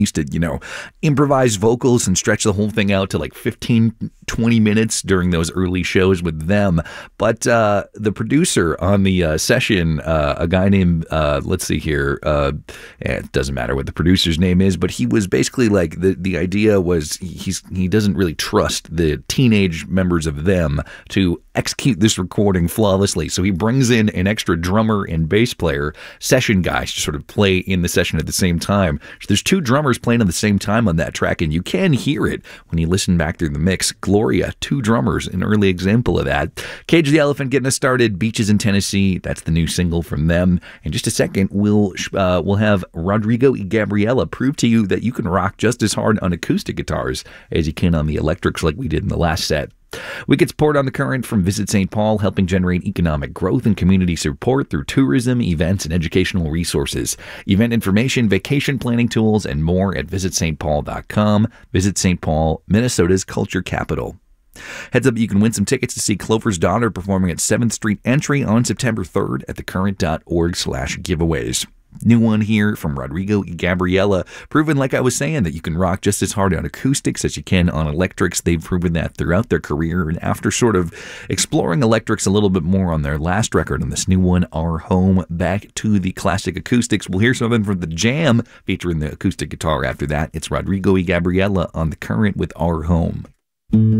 used to, improvise vocals and stretch the whole thing out to like 15, 20 minutes during those early shows with them. But the producer on the session, a guy named, let's see here, it doesn't matter what the producer's name is, but he was basically like, the idea was he doesn't really trust the teenage members of them to execute this recording flawlessly. So he brings in an extra drummer and bass player, session guys, to sort of play in the session at the same time. So there's two drummers playing at the same time on that track, and you can hear it when you listen back through the mix. Gloria, two drummers, an early example of that. Cage the Elephant getting us started. Beaches in Tennessee, that's the new single from them. In just a second, we'll have Rodrigo y Gabriela prove to you that you can rock just as hard on acoustic guitars as you can on the electrics like we did in the last set. We get support on the current from Visit St. Paul, helping generate economic growth and community support through tourism, events, and educational resources. Event information, vacation planning tools, and more at visitstpaul.com. Visit St. Paul, Minnesota's culture capital. Heads up, you can win some tickets to see Clover's Daughter performing at 7th Street Entry on September 3rd at thecurrent.org/giveaways. New one here from Rodrigo y Gabriela, proving, like I was saying, that you can rock just as hard on acoustics as you can on electrics. They've proven that throughout their career, and after sort of exploring electrics a little bit more on their last record, on this new one, Our Home, back to the classic acoustics. We'll hear something from The Jam featuring the acoustic guitar after that. It's Rodrigo y Gabriela on The Current with Our Home.